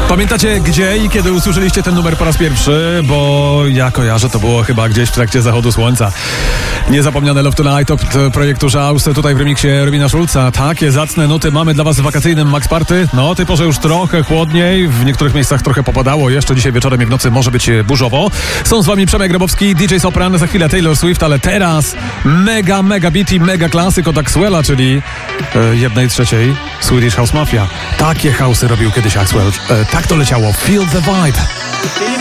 Pamiętacie gdzie i kiedy usłyszeliście ten numer po raz pierwszy? Bo ja kojarzę, to było chyba gdzieś w trakcie zachodu słońca. Niezapomniane Love Tonight od projektu Żaus, tutaj w remiksie Robina Schulza. Takie zacne nuty mamy dla was w wakacyjnym Max Party. No, tej porze już trochę chłodniej, w niektórych miejscach trochę popadało, jeszcze dzisiaj wieczorem i w nocy może być burzowo. Są z wami Przemek Grabowski, DJ Sopran, za chwilę Taylor Swift, ale teraz mega beat i mega klasyk od Axwella, czyli 1/3 Swedish House Mafia. Takie house'y robił kiedyś Axwell. Tak to leciało. Feel the vibe.